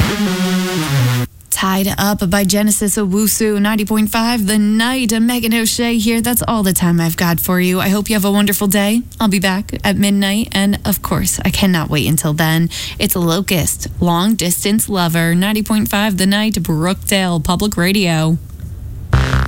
Tied Up by Genesis Owusu, 90.5 The Night. Megan O'Shea here. That's all the time I've got for you. I hope you have a wonderful day. I'll be back at midnight. And of course, I cannot wait until then. It's Locust, Long Distance Lover, 90.5 The Night, Brookdale Public Radio.